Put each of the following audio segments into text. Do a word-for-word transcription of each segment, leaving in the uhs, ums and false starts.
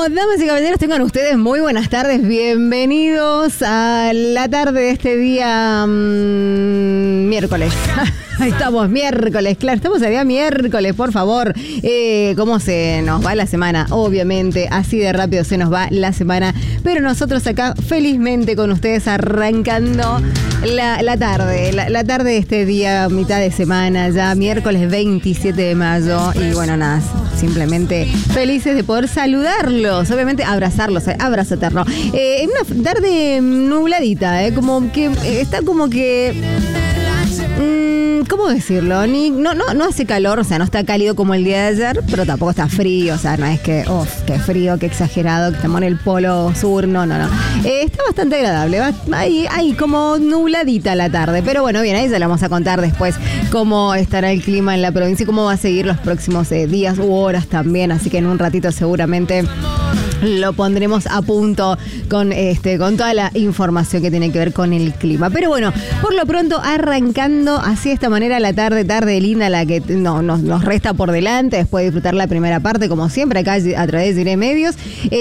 damas y caballeros, tengan ustedes muy buenas tardes. Bienvenidos a la tarde de este día mmm, miércoles. Ahí estamos, miércoles, claro, estamos a día miércoles, por favor. Eh, ¿Cómo se nos va la semana? Obviamente, así de rápido se nos va la semana. Pero nosotros acá, felizmente con ustedes, arrancando la, la tarde. La, la tarde de este día, mitad de semana, ya miércoles veintisiete de mayo. Y bueno, nada, simplemente felices de poder saludarlos. Obviamente, abrazarlos, eh, abrazo eterno. Eh, una tarde nubladita, eh, como que eh, está como que... Mmm, ¿cómo decirlo? Ni, no, no, no hace calor, o sea, no está cálido como el día de ayer, pero tampoco está frío, o sea, no es que, uff, qué frío, qué exagerado, que estamos en el polo sur, no, no, no. Eh, está bastante agradable, va, ahí, ahí como nubladita la tarde, pero bueno, bien, ahí ya le vamos a contar después cómo estará el clima en la provincia y cómo va a seguir los próximos eh, días u horas también, así que en un ratito seguramente lo pondremos a punto con este con toda la información que tiene que ver con el clima. Pero bueno, por lo pronto arrancando así de esta manera la tarde, tarde linda, la que no, nos, nos resta por delante, después de disfrutar la primera parte, como siempre, acá a través de Iré Medios.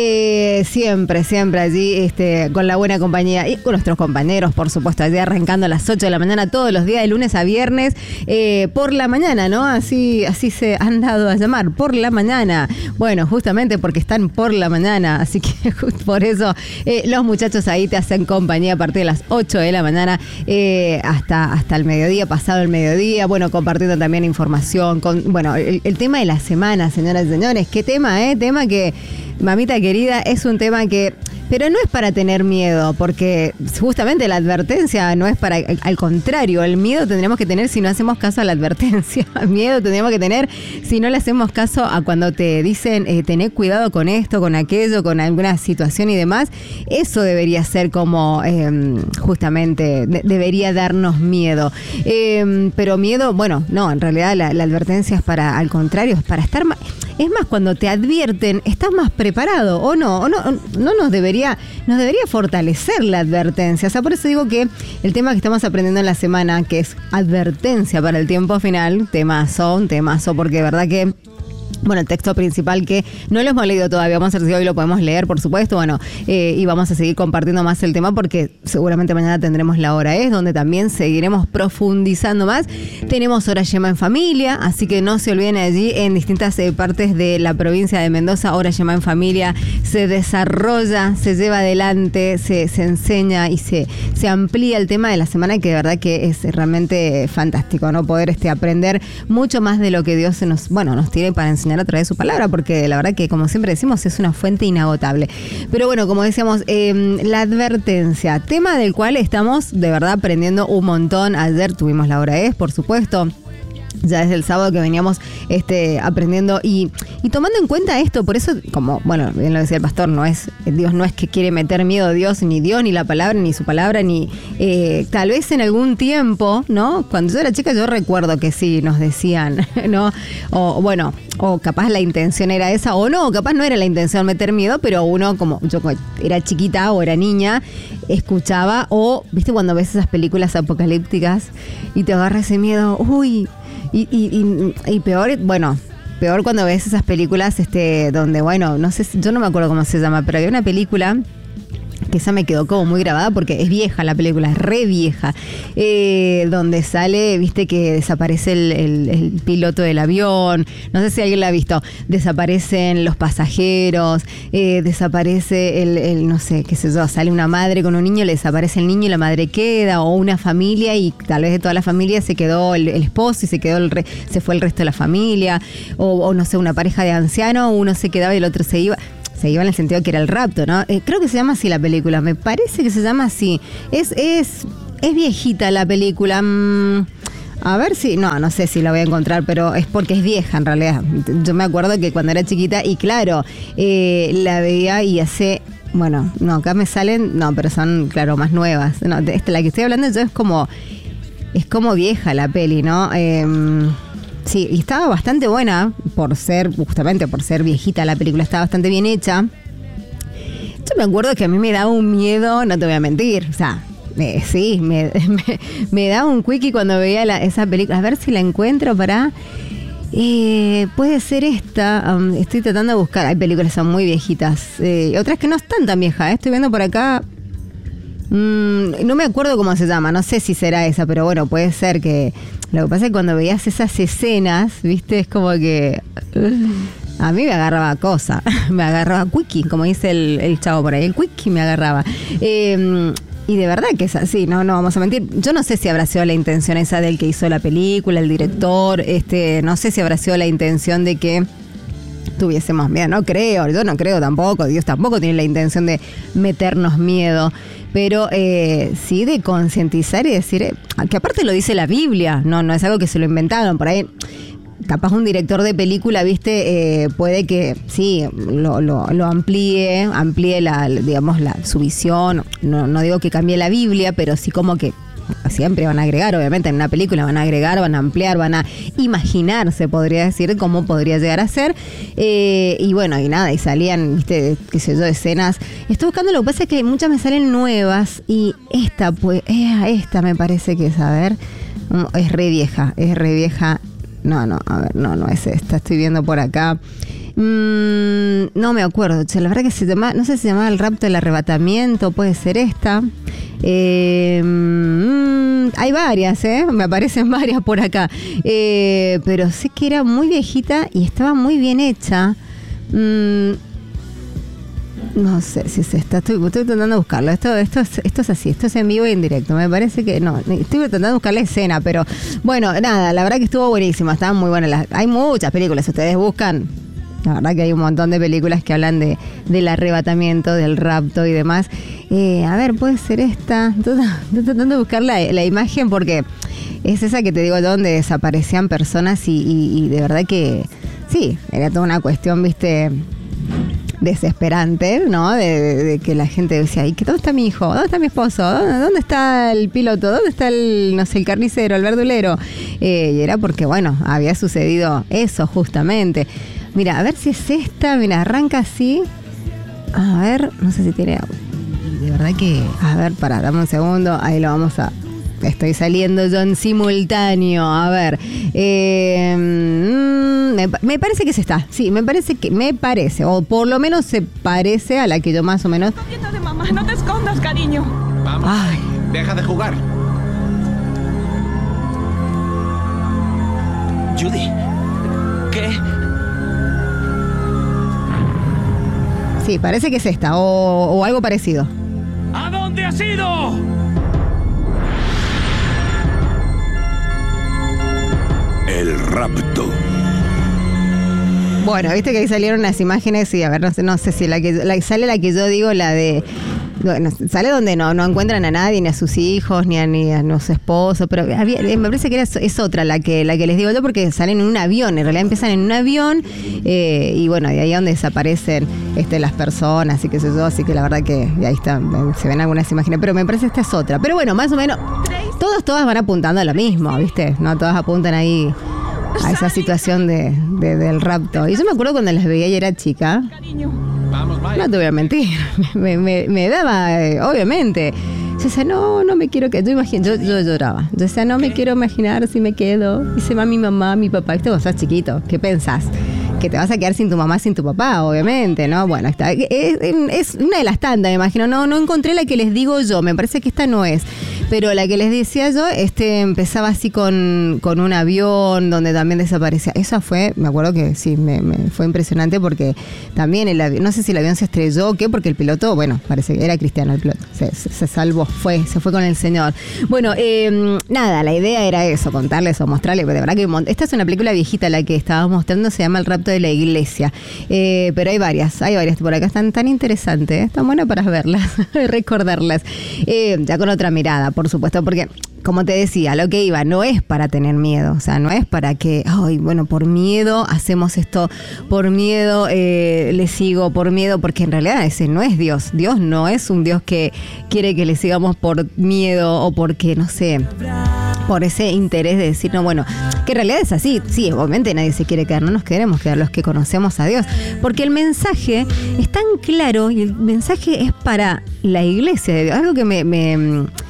Eh, siempre, siempre allí este, con la buena compañía y con nuestros compañeros, por supuesto, allí arrancando a las ocho de la mañana todos los días, de lunes a viernes, eh, por la mañana, ¿no? Así, así se han dado a llamar, por la mañana. Bueno, justamente porque están por la mañana. Así que por eso eh, los muchachos ahí te hacen compañía a partir de las ocho de la mañana eh, hasta, hasta el mediodía, pasado el mediodía, bueno, compartiendo también información, con, bueno, el, el tema de la semana, señoras y señores, qué tema, eh, tema que, mamita querida, es un tema que... Pero no es para tener miedo, porque justamente la advertencia no es para... Al contrario, el miedo tendríamos que tener si no hacemos caso a la advertencia. Miedo tendríamos que tener si no le hacemos caso a cuando te dicen eh, tener cuidado con esto, con aquello, con alguna situación y demás. Eso debería ser como eh, justamente, de, debería darnos miedo. Eh, pero miedo, bueno, no, en realidad la, la advertencia es para, al contrario, es para estar más... Es más, cuando te advierten, estás más preparado, ¿o no? ¿O no, no nos debería, nos debería fortalecer la advertencia? O sea, por eso digo que el tema que estamos aprendiendo en la semana, que es advertencia para el tiempo final, temazo, un temazo, porque de verdad que... Bueno, el texto principal que no lo hemos leído todavía, vamos a ver si hoy lo podemos leer, por supuesto, bueno, eh, y vamos a seguir compartiendo más el tema porque seguramente mañana tendremos la hora es, donde también seguiremos profundizando más. Tenemos Hora Yema en Familia, así que no se olviden allí en distintas eh, partes de la provincia de Mendoza, Hora Yema en Familia se desarrolla, se lleva adelante, se, se enseña y se, se amplía el tema de la semana, que de verdad que es realmente fantástico, ¿no? Poder este, aprender mucho más de lo que Dios se nos, bueno, nos tiene para enseñar a través de su palabra, porque la verdad que, como siempre decimos, es una fuente inagotable. Pero bueno, como decíamos, eh, la advertencia, tema del cual estamos de verdad aprendiendo un montón. Ayer tuvimos la hora es, por supuesto. Ya desde el sábado que veníamos este, aprendiendo y, y tomando en cuenta esto, por eso, como, bueno, bien lo decía el pastor, no es, Dios no es que quiere meter miedo a Dios, ni Dios, ni la palabra, ni su palabra, ni eh, tal vez en algún tiempo, ¿no? Cuando yo era chica yo recuerdo que sí, nos decían, ¿no? O bueno, o capaz la intención era esa, o no, capaz no era la intención meter miedo, pero uno, como yo era chiquita o era niña, escuchaba, o, ¿viste cuando ves esas películas apocalípticas y te agarra ese miedo? Uy, Y, y, y, y peor, bueno, peor cuando ves esas películas este, donde, bueno, no sé, yo no me acuerdo cómo se llama, pero había una película que esa me quedó como muy grabada porque es vieja la película, es re vieja, eh, donde sale, viste que desaparece el, el, el piloto del avión, no sé si alguien la ha visto, desaparecen los pasajeros, eh, desaparece el, el, no sé, qué sé yo, sale una madre con un niño, le desaparece el niño y la madre queda, o una familia y tal vez de toda la familia se quedó el, el esposo y se quedó el re, se fue el resto de la familia, o, o no sé, una pareja de ancianos, uno se quedaba y el otro se iba. Se iba en el sentido que era el rapto, ¿no? Eh, creo que se llama así la película, me parece que se llama así. Es, es, es viejita la película. Mm, a ver si, no, no sé si la voy a encontrar, pero es porque es vieja en realidad. Yo me acuerdo que cuando era chiquita, y claro, eh, la veía y hace... Bueno, no, acá me salen, no, pero son, claro, más nuevas. No, esta, la que estoy hablando yo es como, es como vieja la peli, ¿no? Eh, Sí, y estaba bastante buena por ser, justamente por ser viejita la película, estaba bastante bien hecha. Yo me acuerdo que a mí me daba un miedo, no te voy a mentir, o sea, me, sí, me, me, me daba un quickie cuando veía la, esa película. A ver si la encuentro para... Eh, puede ser esta, um, estoy tratando de buscar, hay películas que son muy viejitas, eh, otras que no están tan viejas, ¿eh? Estoy viendo por acá, mm, no me acuerdo cómo se llama, no sé si será esa, pero bueno, puede ser que, lo que pasa es que cuando veías esas escenas, viste, es como que, uh, a mí me agarraba cosa, me agarraba quickie, como dice el, el chavo por ahí, el quickie me agarraba. Eh, Y de verdad que es así, no, no vamos a mentir. Yo no sé si habrá sido la intención esa del que hizo la película, el director, este, no sé si habrá sido la intención de que tuviésemos miedo, no creo, yo no creo tampoco, Dios tampoco tiene la intención de meternos miedo, pero eh, sí de concientizar y decir, eh, que aparte lo dice la Biblia, no, no es algo que se lo inventaron, por ahí. Capaz un director de película, viste, eh, puede que sí, lo, lo, lo amplíe, amplíe la, digamos, la, su visión. No, no digo que cambie la Biblia, pero sí como que siempre van a agregar, obviamente en una película van a agregar, van a ampliar, van a imaginarse, podría decir, cómo podría llegar a ser. Eh, y bueno, y nada, y salían, viste, qué sé yo, escenas. Estoy buscando, lo que pasa es que muchas me salen nuevas y esta, pues, eh, esta me parece que es, a ver, es re vieja, es re vieja. No, no, a ver, no, no es esta, estoy viendo por acá. Mm, no me acuerdo, che, la verdad que se llama, no sé si se llamaba El rapto del arrebatamiento, puede ser esta. Eh, mm, hay varias, ¿eh? Me aparecen varias por acá. Eh, pero sé que era muy viejita y estaba muy bien hecha. Mm, No sé si es esta, estoy, estoy tratando de buscarlo. Esto, esto, es, esto es así, esto es en vivo y en directo. Me parece que no, estoy tratando de buscar la escena, pero bueno, nada, la verdad que estuvo buenísima, estaban muy buenas. Las, hay muchas películas, ustedes buscan, la verdad que hay un montón de películas que hablan de del arrebatamiento, del rapto y demás. Eh, a ver, puede ser esta. Estoy, estoy tratando de buscar la, la imagen porque es esa que te digo yo, donde desaparecían personas y, y, y de verdad que sí, era toda una cuestión, viste, desesperante, ¿no? De, de, de que la gente decía, ¿y qué, dónde está mi hijo? ¿Dónde está mi esposo? ¿Dónde, dónde está el piloto? ¿Dónde está el, no sé, el carnicero, el verdulero? Eh, y era porque, bueno, había sucedido eso justamente. Mira, a ver si es esta, mira, arranca así. A ver, no sé si tiene... De verdad que... A ver, pará, dame un segundo, ahí lo vamos a... Estoy saliendo yo en simultáneo. A ver. Eh, me, me parece que se está. Sí, me parece que. Me parece. O por lo menos se parece a la que yo más o menos. No de mamá, no te escondas, cariño. Vamos. Ay. Deja de jugar. Judy. ¿Qué? Sí, parece que es esta. O, o algo parecido. ¿A dónde has ido? El rapto. Bueno, viste que ahí salieron las imágenes y a ver, no sé, no sé si la que la, sale la que yo digo, la de... Bueno, sale donde no, no encuentran a nadie, ni a sus hijos, ni a, ni a los esposos, pero había, me parece que era, es otra la que la que les digo yo, porque salen en un avión, en realidad empiezan en un avión, eh, y bueno, de ahí es donde desaparecen este, las personas y qué sé yo, así que la verdad que y ahí está, se ven algunas imágenes, pero me parece que esta es otra, pero bueno, más o menos, todas, todas van apuntando a lo mismo, ¿viste? No, todas apuntan ahí a esa situación de, de, del rapto. Y yo me acuerdo cuando las veía y era chica. Vamos, Mike. No te voy a mentir, me, me, me daba, eh, obviamente. Yo decía, no, no me quiero quedar. Yo, imagino, yo, yo lloraba. Yo decía, no me quiero imaginar si me quedo. Y se va mi mamá, mi papá. Viste, vos sos chiquito. ¿Qué pensás? Que te vas a quedar sin tu mamá, sin tu papá, obviamente, ¿no? Bueno, está. Es, es una de las tantas, me imagino. No, no encontré la que les digo yo. Me parece que esta no es. Pero la que les decía yo, este empezaba así con, con un avión donde también desaparecía. Esa fue, me acuerdo que sí, me, me fue impresionante porque también el avión, no sé si el avión se estrelló o qué, porque el piloto, bueno, parece que era cristiano el piloto, se, se, se salvó, fue, se fue con el Señor. Bueno, eh, nada, la idea era eso, contarles o mostrarles, pero de verdad que esta es una película viejita la que estábamos mostrando, se llama El rapto de la iglesia. Eh, pero hay varias, hay varias por acá, están tan interesantes, ¿eh? Están buenas para verlas, recordarlas, eh, ya con otra mirada, por supuesto, porque como te decía, lo que iba no es para tener miedo, o sea, no es para que, ay, bueno, por miedo hacemos esto, por miedo eh, le sigo, por miedo, porque en realidad ese no es Dios. Dios no es un Dios que quiere que le sigamos por miedo o porque, no sé, por ese interés de decir, no, bueno, que en realidad es así, sí, obviamente nadie se quiere quedar, no nos queremos quedar los que conocemos a Dios, porque el mensaje es tan claro y el mensaje es para la iglesia de Dios, algo que me... me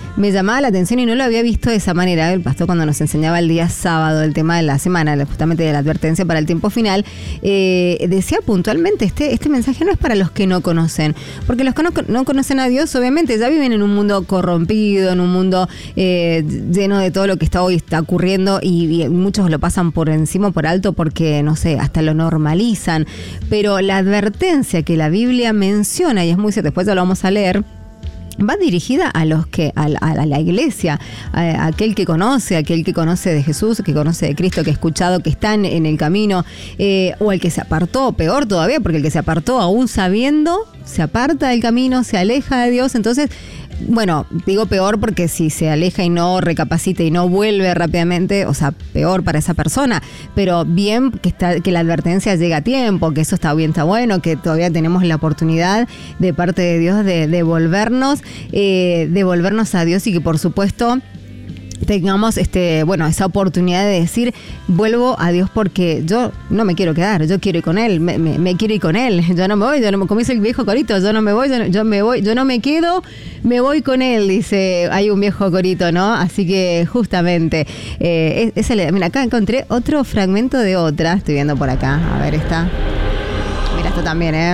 me llamaba la atención y no lo había visto de esa manera. El pastor, cuando nos enseñaba el día sábado el tema de la semana, justamente de la advertencia para el tiempo final, eh, decía puntualmente, este, este mensaje no es para los que no conocen, porque los que no, no conocen a Dios obviamente ya viven en un mundo corrompido, en un mundo eh, lleno de todo lo que está hoy está ocurriendo y, y muchos lo pasan por encima, por alto, porque no sé, hasta lo normalizan, pero la advertencia que la Biblia menciona, y es muy cierto, después ya lo vamos a leer, va dirigida a los que, a, a, a la iglesia, a, a aquel que conoce, a aquel que conoce de Jesús, que conoce de Cristo, que ha escuchado, que están en el camino, eh, o el que se apartó, peor todavía, porque el que se apartó aún sabiendo, se aparta del camino, se aleja de Dios. Entonces, bueno, digo peor porque si se aleja y no recapacita y no vuelve rápidamente, o sea, peor para esa persona, pero bien que está, que la advertencia llega a tiempo, que eso está bien, está bueno, que todavía tenemos la oportunidad de parte de Dios de devolvernos, eh, devolvernos a Dios y que por supuesto tengamos este, bueno, esa oportunidad de decir, vuelvo a Dios porque yo no me quiero quedar, yo quiero ir con Él, me, me, me quiero ir con Él, yo no me voy, yo no me, como dice el viejo corito, yo no me voy, yo, no, yo me voy, yo no me quedo, me voy con Él, dice, hay un viejo corito, ¿no? Así que justamente, eh, es, es el, mira, acá encontré otro fragmento de otra, estoy viendo por acá, a ver esta, mira esto también, ¿eh?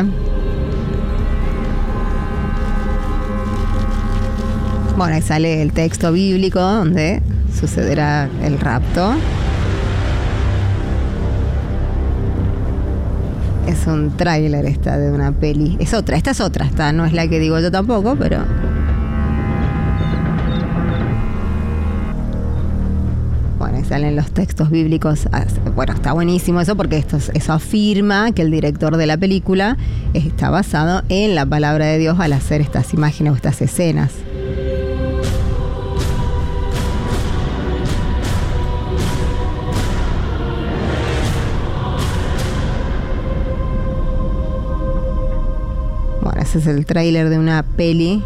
Bueno, ahí sale el texto bíblico donde sucederá el rapto. Es un tráiler esta de una peli. Es otra, esta es otra, esta no es la que digo yo tampoco, pero... Bueno, ahí salen los textos bíblicos. Bueno, está buenísimo eso porque esto, eso afirma que el director de la película está basado en la palabra de Dios al hacer estas imágenes o estas escenas. Ese es el tráiler de una peli.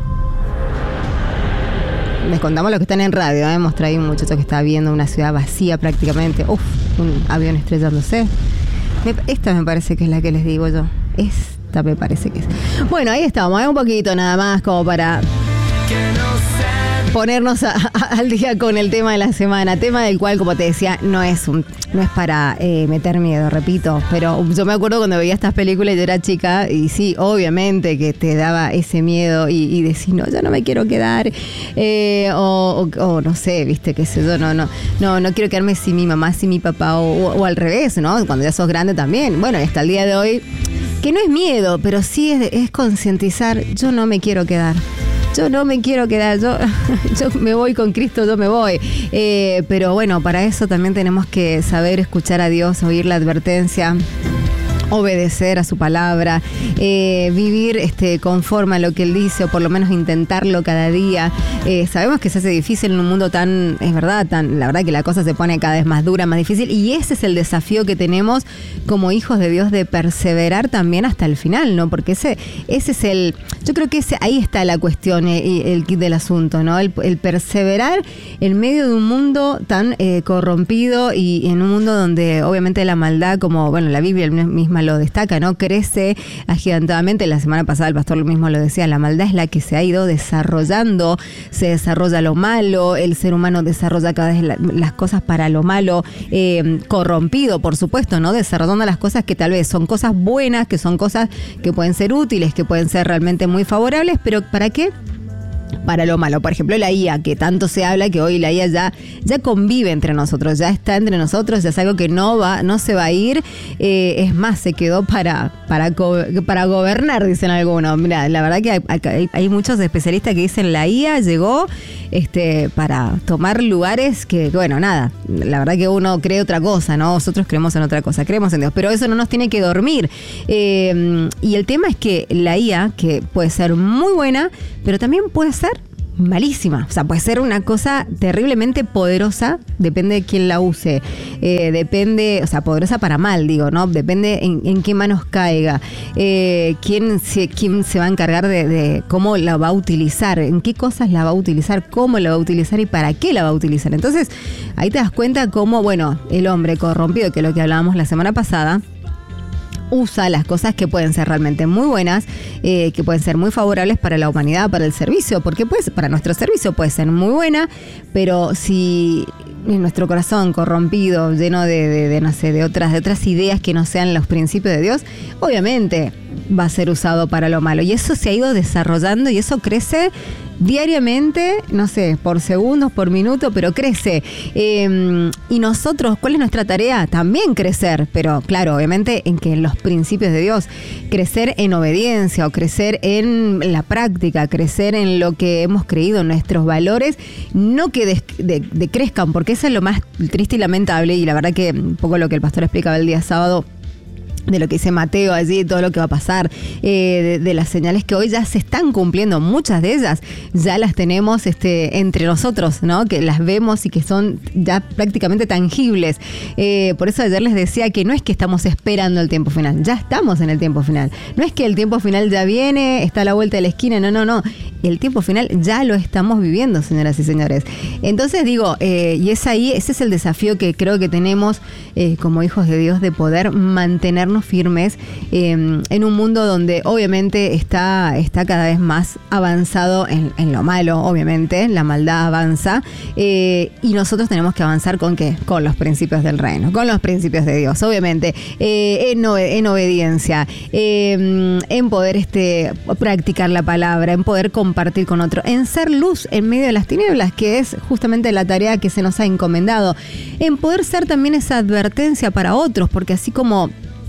Les contamos lo que están en radio, ¿eh? Hemos traído un muchacho que está viendo una ciudad vacía prácticamente. Uf, un avión estrellándose. Me, esta me parece que es la que les digo yo. Esta me parece que es. Bueno, ahí estamos, ¿eh? Un poquito nada más como para ponernos a, a, al día con el tema de la semana, tema del cual, como te decía, no es un, no es para eh, meter miedo, repito, pero yo me acuerdo cuando veía estas películas, yo era chica y sí, obviamente que te daba ese miedo y, y decís, no, yo no me quiero quedar, eh, o, o, o no sé, viste, qué sé yo, no, no, no, no quiero quedarme sin mi mamá, sin mi papá, o, o, o al revés, ¿no? Cuando ya sos grande también, bueno, hasta el día de hoy, que no es miedo, pero sí es, es concientizar, yo no me quiero quedar. Yo no me quiero quedar, yo, yo me voy con Cristo, yo me voy. Eh, pero bueno, para eso también tenemos que saber escuchar a Dios, oír la advertencia, obedecer a su palabra, eh, vivir este, conforme a lo que Él dice, o por lo menos intentarlo cada día. Eh, sabemos que se hace difícil en un mundo tan, es verdad, tan, la verdad que la cosa se pone cada vez más dura, más difícil, y ese es el desafío que tenemos como hijos de Dios, de perseverar también hasta el final, ¿no? Porque ese, ese es el, yo creo que ese, ahí está la cuestión y el kit del asunto, ¿no? El, el perseverar en medio de un mundo tan eh, corrompido y en un mundo donde obviamente la maldad, como, bueno, la Biblia misma lo destaca, ¿no? Crece agigantadamente. La semana pasada el pastor mismo lo decía, la maldad es la que se ha ido desarrollando, se desarrolla lo malo, el ser humano desarrolla cada vez la, las cosas para lo malo, eh, corrompido, por supuesto, ¿no? Desarrollando las cosas que tal vez son cosas buenas, que son cosas que pueden ser útiles, que pueden ser realmente muy favorables, pero ¿para qué? Para lo malo. Por ejemplo, la I A, que tanto se habla, que hoy la I A ya, ya convive entre nosotros, ya está entre nosotros, ya es algo que no va, no se va a ir. Eh, es más, se quedó para, para, para gobernar, dicen algunos. Mira, la verdad que hay, hay, hay muchos especialistas que dicen la I A llegó este, para tomar lugares que, bueno, nada, la verdad que uno cree otra cosa, ¿no? Nosotros creemos en otra cosa, creemos en Dios, pero eso no nos tiene que dormir. Eh, y el tema es que la I A, que puede ser muy buena, pero también puede ser malísima, o sea, puede ser una cosa terriblemente poderosa, depende de quién la use, eh, depende, o sea, poderosa para mal, digo, ¿no? Depende en, en qué manos caiga, eh, quién, se, quién se va a encargar de, de cómo la va a utilizar, en qué cosas la va a utilizar, cómo la va a utilizar y para qué la va a utilizar. Entonces, ahí te das cuenta cómo, bueno, el hombre corrompido, que es lo que hablábamos la semana pasada, usa las cosas que pueden ser realmente muy buenas, eh, que pueden ser muy favorables para la humanidad, para el servicio, porque pues para nuestro servicio puede ser muy buena, pero si en nuestro corazón corrompido, lleno de, de, de no sé, de otras, de otras ideas que no sean los principios de Dios, obviamente va a ser usado para lo malo. Y eso se ha ido desarrollando y eso crece diariamente, no sé, por segundos, por minuto, pero crece. Eh, y nosotros, ¿cuál es nuestra tarea? También crecer, pero claro, obviamente en que los principios de Dios, crecer en obediencia o crecer en la práctica, crecer en lo que hemos creído, en nuestros valores, no que des, de, decrezcan, porque eso es lo más triste y lamentable, y la verdad que un poco lo que el pastor explicaba el día sábado, de lo que dice Mateo allí, todo lo que va a pasar, eh, de, de las señales que hoy ya se están cumpliendo, muchas de ellas ya las tenemos este, entre nosotros, ¿no? Que las vemos y que son ya prácticamente tangibles. Eh, por eso ayer les decía que no es que estamos esperando el tiempo final, ya estamos en el tiempo final. No es que el tiempo final ya viene, está a la vuelta de la esquina, no, no, no. El tiempo final ya lo estamos viviendo, señoras y señores. Entonces digo, eh, y es ahí, ese es el desafío que creo que tenemos eh, como hijos de Dios, de poder mantenernos firmes eh, en un mundo donde obviamente está, está cada vez más avanzado en, en lo malo, obviamente, la maldad avanza, eh, y nosotros tenemos que avanzar ¿con qué? Con los principios del reino, con los principios de Dios, obviamente, eh, en, en obediencia, eh, en poder este, practicar la palabra, en poder compartir con otro, en ser luz en medio de las tinieblas, que es justamente la tarea que se nos ha encomendado, en poder ser también esa advertencia para otros, porque así como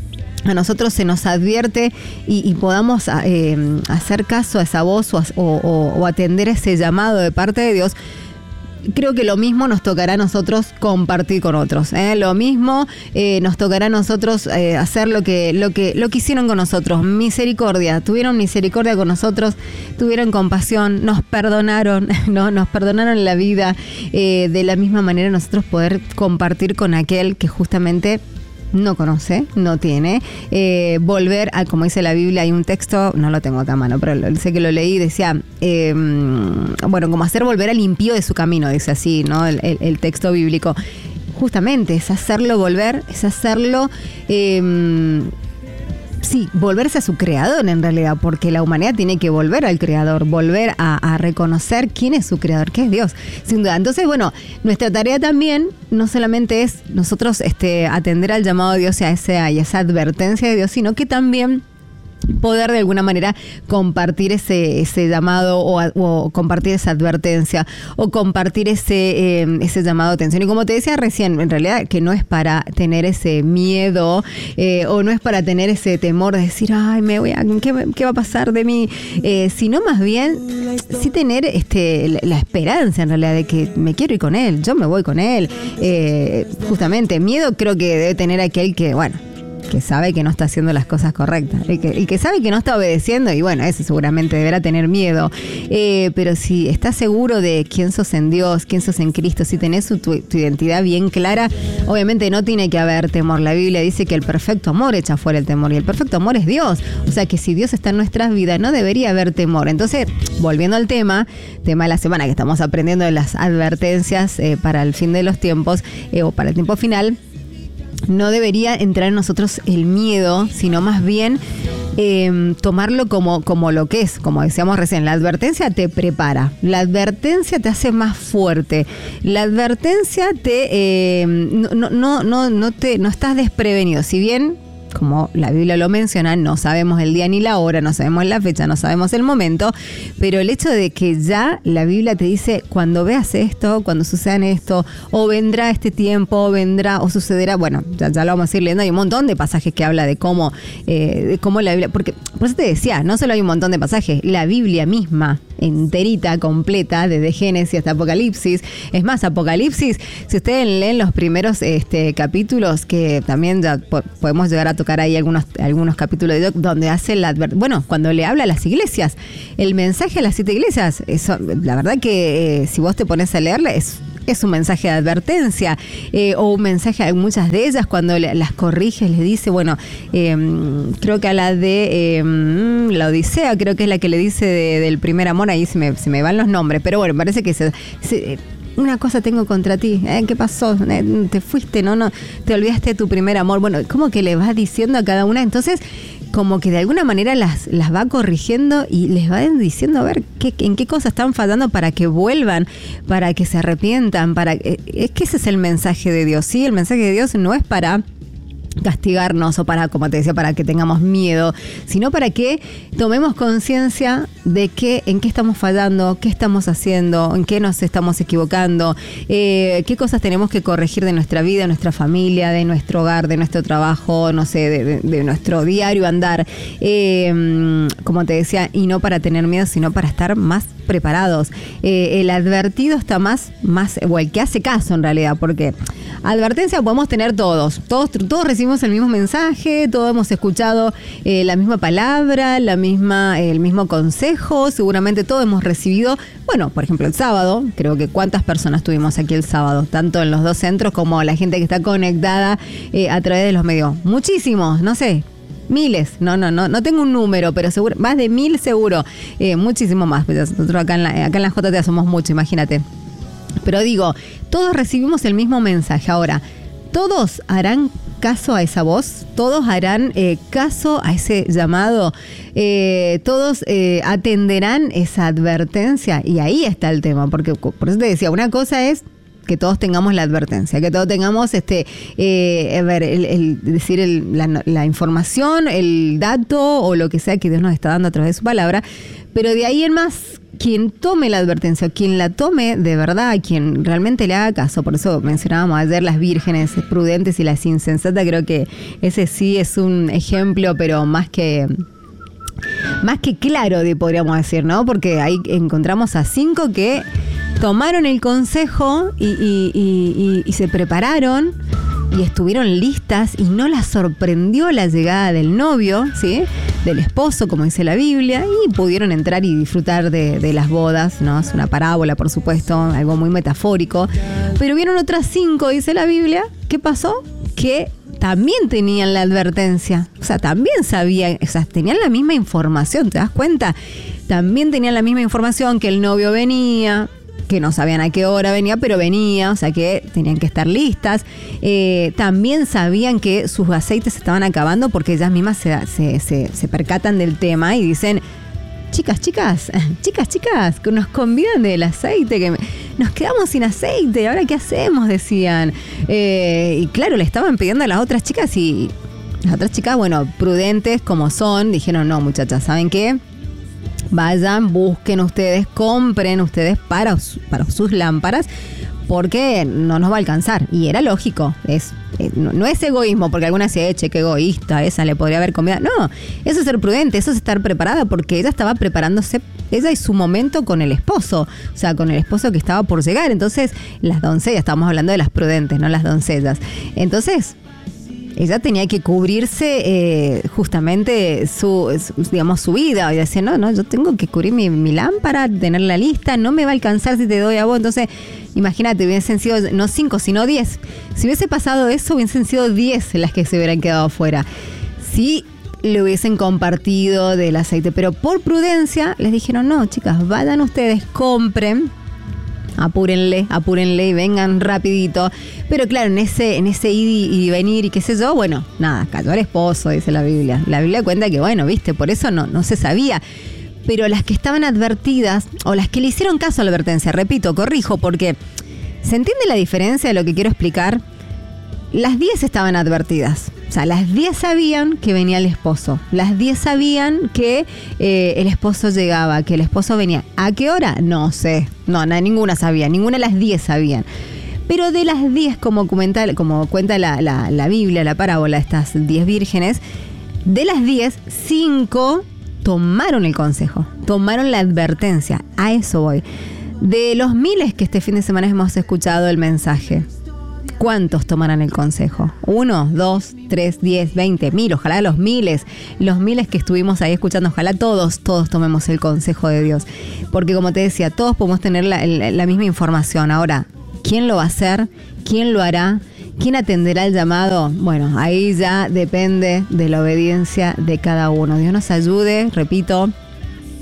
a nosotros se nos advierte y, y podamos eh, hacer caso a esa voz o, o, o atender ese llamado de parte de Dios, creo que lo mismo nos tocará a nosotros compartir con otros, ¿eh? Lo mismo eh, nos tocará a nosotros eh, hacer lo que, lo que, lo que hicieron con nosotros, misericordia, tuvieron misericordia con nosotros, tuvieron compasión, nos perdonaron, ¿no? Nos perdonaron la vida, eh, de la misma manera nosotros poder compartir con aquel que justamente no conoce, no tiene, eh, volver a, como dice la Biblia, hay un texto, no lo tengo acá a mano, pero lo, sé que lo leí, decía, eh, bueno, como hacer volver al impío de su camino, dice así, ¿no? El, el, el texto bíblico. Justamente es hacerlo volver, es hacerlo... Eh, Sí, volverse a su creador en realidad, porque la humanidad tiene que volver al creador, volver a, a reconocer quién es su creador, que es Dios, sin duda. Entonces, bueno, nuestra tarea también no solamente es nosotros este, atender al llamado de Dios y a, ese, y a esa advertencia de Dios, sino que también poder de alguna manera compartir ese, ese llamado o, o compartir esa advertencia o compartir ese, eh, ese llamado de atención. Y como te decía recién, en realidad que no es para tener ese miedo eh, o no es para tener ese temor de decir, ay, me voy a, ¿qué, qué va a pasar de mí? Eh, sino más bien sí tener este, la, la esperanza en realidad de que me quiero ir con él, yo me voy con él. Eh, justamente, miedo creo que debe tener aquel que, bueno, que sabe que no está haciendo las cosas correctas, y que, y que sabe que no está obedeciendo, y bueno, ese seguramente deberá tener miedo, eh, pero si estás seguro de quién sos en Dios, quién sos en Cristo, si tenés tu, tu identidad bien clara, obviamente no tiene que haber temor. La Biblia dice que el perfecto amor echa fuera el temor, y el perfecto amor es Dios, o sea que si Dios está en nuestras vidas no debería haber temor. Entonces, volviendo al tema, tema de la semana que estamos aprendiendo de las advertencias eh, para el fin de los tiempos eh, o para el tiempo final, no debería entrar en nosotros el miedo, sino más bien eh, tomarlo como, como lo que es, como decíamos recién. La advertencia te prepara, la advertencia te hace más fuerte, la advertencia te eh, no, no, no, no te no estás desprevenido. Si bien, como la Biblia lo menciona, no sabemos el día ni la hora, no sabemos la fecha, no sabemos el momento, pero el hecho de que ya la Biblia te dice, cuando veas esto, cuando sucedan esto, o vendrá este tiempo, o vendrá, o sucederá, bueno, ya, ya lo vamos a ir leyendo, hay un montón de pasajes que habla de cómo, eh, de cómo la Biblia, porque por eso te decía, no solo hay un montón de pasajes, la Biblia misma, enterita, completa, desde Génesis hasta Apocalipsis. Es más, Apocalipsis, si ustedes leen los primeros este, capítulos, que también ya po- podemos llegar a tocar ahí algunos, algunos capítulos de donde hace la adver- bueno, cuando le habla a las iglesias, el mensaje a las siete iglesias, eso, la verdad que eh, si vos te pones a leerle, es es un mensaje de advertencia, eh, o un mensaje a muchas de ellas cuando le, las corrige, les dice, bueno, eh, creo que a la de eh, la Odisea, creo que es la que le dice de, del primer amor, ahí se me, se me van los nombres, pero bueno, parece que se, se una cosa tengo contra ti, ¿eh? ¿Qué pasó? ¿Eh? Te fuiste, no, no, te olvidaste de tu primer amor. Bueno, como que le vas diciendo a cada una, entonces como que de alguna manera las, las va corrigiendo y les va diciendo a ver qué, en qué cosas están fallando para que vuelvan, para que se arrepientan, para es que ese es el mensaje de Dios, ¿sí? El mensaje de Dios no es para castigarnos o para, como te decía, para que tengamos miedo, sino para que tomemos conciencia de que en qué estamos fallando, qué estamos haciendo, en qué nos estamos equivocando, eh, qué cosas tenemos que corregir de nuestra vida, de nuestra familia, de nuestro hogar, de nuestro trabajo, no sé, de, de, de nuestro diario andar, eh, como te decía, y no para tener miedo, sino para estar más preparados. Eh, el advertido está más, más, o el que hace caso en realidad, porque advertencia podemos tener todos, todos, todos recibimos el mismo mensaje, todos hemos escuchado eh, la misma palabra, la misma, el mismo consejo, seguramente todos hemos recibido, bueno, por ejemplo el sábado, creo que cuántas personas tuvimos aquí el sábado, tanto en los dos centros como la gente que está conectada eh, a través de los medios, muchísimos, no sé, miles, no, no, no, no tengo un número, pero seguro, más de mil seguro, eh, muchísimo más, nosotros acá en la, acá en la J T A somos mucho, imagínate. Pero digo, todos recibimos el mismo mensaje. Ahora, ¿todos harán caso a esa voz? ¿Todos harán eh, caso a ese llamado? Eh, ¿Todos eh, atenderán esa advertencia? Y ahí está el tema, porque por eso te decía, una cosa es que todos tengamos la advertencia, que todos tengamos este, eh, a ver, el, el decir el, la, la información, el dato o lo que sea que Dios nos está dando a través de su palabra, pero de ahí en más, quien tome la advertencia, quien la tome de verdad, quien realmente le haga caso, por eso mencionábamos ayer las vírgenes prudentes y las insensatas, creo que ese sí es un ejemplo, pero más que más que claro, de, podríamos decir, ¿no? Porque ahí encontramos a cinco que tomaron el consejo y, y, y, y, y se prepararon y estuvieron listas y no las sorprendió la llegada del novio, ¿sí? Del esposo, como dice la Biblia, y pudieron entrar y disfrutar de, de las bodas, ¿no? Es una parábola, por supuesto, algo muy metafórico. Pero vieron otras cinco, dice la Biblia. ¿Qué pasó? Que también tenían la advertencia. O sea, también sabían, o sea, tenían la misma información, ¿te das cuenta? También tenían la misma información que el novio venía, que no sabían a qué hora venía, pero venía, o sea que tenían que estar listas. Eh, también sabían que sus aceites se estaban acabando porque ellas mismas se, se, se, se percatan del tema y dicen, chicas, chicas, chicas, chicas, que nos convidan del aceite, que nos quedamos sin aceite, ¿ahora qué hacemos? Decían. Eh, y claro, le estaban pidiendo a las otras chicas y las otras chicas, bueno, prudentes como son, dijeron, no muchachas, ¿saben qué? Vayan, busquen ustedes, compren ustedes para, para sus lámparas, porque no nos va a alcanzar. Y era lógico, es, no, no es egoísmo, porque alguna se eche, qué egoísta, esa le podría haber comido. No, eso es ser prudente, eso es estar preparada, porque ella estaba preparándose, ella y su momento con el esposo, o sea, con el esposo que estaba por llegar. Entonces, las doncellas, estamos hablando de las prudentes, no las doncellas. Entonces, ella tenía que cubrirse eh, justamente su, su, digamos, su vida. Y decía, no, no, yo tengo que cubrir mi, mi lámpara, tenerla lista, no me va a alcanzar si te doy a vos. Entonces, imagínate, hubiesen sido no cinco, sino diez. Si hubiese pasado eso, hubiesen sido diez las que se hubieran quedado fuera. Si le hubiesen compartido del aceite. Pero por prudencia, les dijeron, no, chicas, vayan ustedes, compren. Apúrenle, apúrenle y vengan rapidito. Pero claro, en ese, en ese ir y venir y qué sé yo, bueno, nada, cayó el esposo, dice la Biblia. La Biblia cuenta que, bueno, viste, por eso no, no se sabía. Pero las que estaban advertidas, o las que le hicieron caso a la advertencia, repito, corrijo, porque ¿se entiende la diferencia de lo que quiero explicar? Las diez estaban advertidas. O sea, las diez sabían que venía el esposo. Las diez sabían que eh, el esposo llegaba, que el esposo venía. ¿A qué hora? No sé. No, no ninguna sabía. Ninguna de las diez sabían. Pero de las diez, como, comenta, como cuenta la, la, la Biblia, la parábola de estas diez vírgenes, de las diez, cinco tomaron el consejo, tomaron la advertencia. A eso voy. De los miles que este fin de semana hemos escuchado el mensaje, ¿cuántos tomarán el consejo? ¿Uno, dos, tres, diez, veinte, mil? Ojalá los miles, los miles que estuvimos ahí escuchando, ojalá todos, todos tomemos el consejo de Dios. Porque como te decía, todos podemos tener la, la, la misma información. Ahora, ¿quién lo va a hacer? ¿Quién lo hará? ¿Quién atenderá el llamado? Bueno, ahí ya depende de la obediencia de cada uno. Dios nos ayude, repito,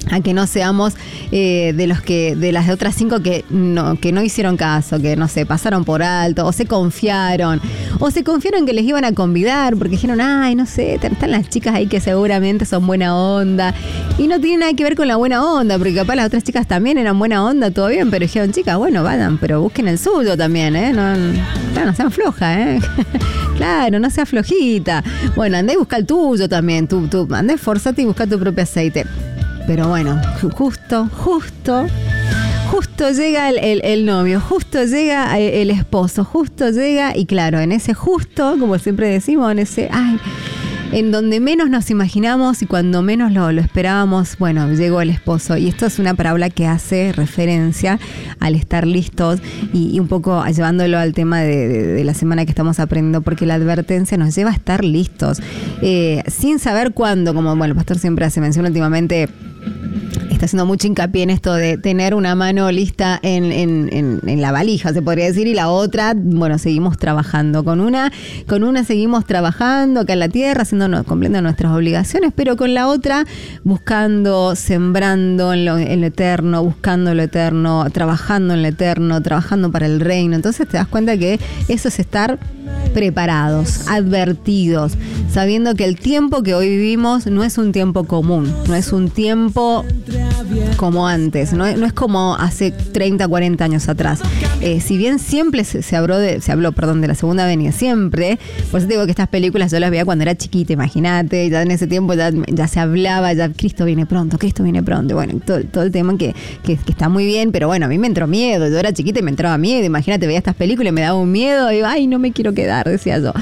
a que no seamos eh, de los que de las otras cinco que no que no hicieron caso, que no sé, pasaron por alto o se confiaron o se confiaron que les iban a convidar porque dijeron, ay, no sé, están las chicas ahí que seguramente son buena onda y no tiene nada que ver con la buena onda, porque capaz las otras chicas también eran buena onda, todo bien, pero dijeron, chicas, bueno, vayan, pero busquen el suyo también, ¿eh? No, claro, no sean flojas, ¿eh? Claro, no seas flojita. Bueno, andá y busca el tuyo también, tú, tú, andá, esforzate y busca tu propio aceite. Pero bueno, justo, justo, justo llega el, el, el novio, justo llega el esposo, justo llega, y claro, en ese justo, como siempre decimos, en ese, ay, en donde menos nos imaginamos y cuando menos lo, lo esperábamos, bueno, llegó el esposo. Y esto es una parábola que hace referencia al estar listos y, y un poco llevándolo al tema de, de, de la semana que estamos aprendiendo, porque la advertencia nos lleva a estar listos, eh, sin saber cuándo, como bueno, el pastor siempre hace mención últimamente, está haciendo mucho hincapié en esto de tener una mano lista en, en, en, en la valija, se podría decir, y la otra, bueno, seguimos trabajando. Con una, con una seguimos trabajando acá en la tierra, haciendo, cumpliendo nuestras obligaciones, pero con la otra buscando, sembrando en lo, en lo eterno, buscando lo eterno, trabajando en lo eterno, trabajando para el reino. Entonces te das cuenta que eso es estar preparados, advertidos, sabiendo que el tiempo que hoy vivimos no es un tiempo común, no es un tiempo como antes, no es, no es como hace treinta, cuarenta años atrás. Eh, si bien siempre se, se habló de, se habló, perdón, de la segunda venida, siempre, por eso te digo que estas películas yo las veía cuando era chiquita, imagínate, ya en ese tiempo ya, ya se hablaba, ya Cristo viene pronto, Cristo viene pronto, bueno, todo, todo el tema que, que, que está muy bien, pero bueno, a mí me entró miedo, yo era chiquita y me entraba miedo, imagínate, veía estas películas y me daba un miedo, y ay, no me quiero quedar, decía yo.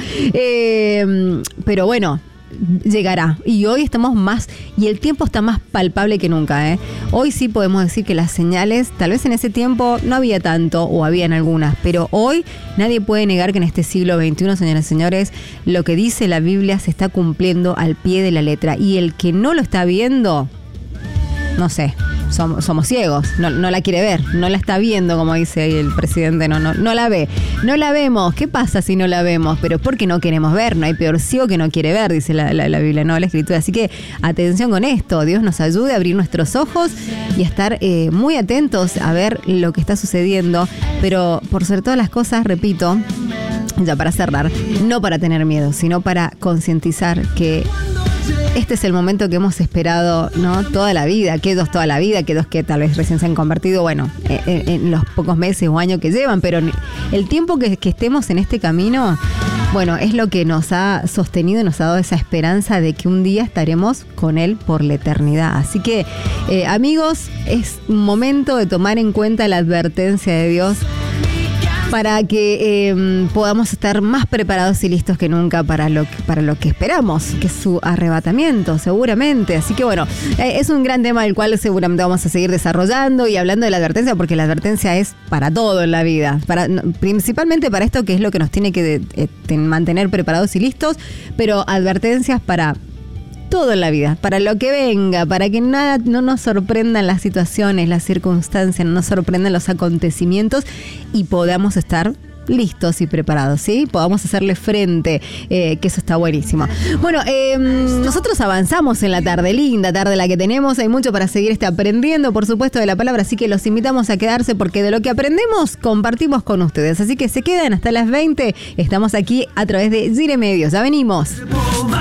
Eh, pero bueno, llegará. Y hoy estamos más, y el tiempo está más palpable que nunca, ¿eh? Hoy sí podemos decir que las señales, tal vez en ese tiempo no había tanto, o habían algunas, pero hoy nadie puede negar que en este siglo veintiuno, señoras y señores, lo que dice la Biblia se está cumpliendo al pie de la letra. Y el que no lo está viendo, no sé, somos, somos ciegos, no, no la quiere ver, no la está viendo, como dice el presidente, no, no, no la ve, no la vemos. ¿Qué pasa si no la vemos? Pero es porque no queremos ver, no hay peor ciego que no quiere ver, dice la, la, la Biblia, no la Escritura. Así que atención con esto, Dios nos ayude a abrir nuestros ojos y a estar eh, muy atentos a ver lo que está sucediendo, pero por sobre todas las cosas, repito, ya para cerrar, no para tener miedo, sino para concientizar que este es el momento que hemos esperado, ¿no? Toda la vida, aquellos toda la vida, aquellos que tal vez recién se han convertido, bueno, en, en los pocos meses o años que llevan, pero el tiempo que, que estemos en este camino, bueno, es lo que nos ha sostenido y nos ha dado esa esperanza de que un día estaremos con Él por la eternidad. Así que, eh, amigos, es un momento de tomar en cuenta la advertencia de Dios para que eh, podamos estar más preparados y listos que nunca para lo, para lo que esperamos, que es su arrebatamiento, seguramente. Así que bueno, eh, es un gran tema del cual seguramente vamos a seguir desarrollando y hablando de la advertencia, porque la advertencia es para todo en la vida, para, principalmente para esto que es lo que nos tiene que de, de, mantener preparados y listos, pero advertencias para todo en la vida, para lo que venga, para que nada no nos sorprendan las situaciones, las circunstancias, no nos sorprendan los acontecimientos y podamos estar listos y preparados, ¿sí? Podamos hacerle frente, eh, que eso está buenísimo. Bueno, eh, nosotros avanzamos en la tarde, linda tarde la que tenemos, hay mucho para seguir este aprendiendo, por supuesto, de la palabra, así que los invitamos a quedarse porque de lo que aprendemos, compartimos con ustedes, así que se quedan hasta las veinte, estamos aquí a través de Gire Medios, ya venimos.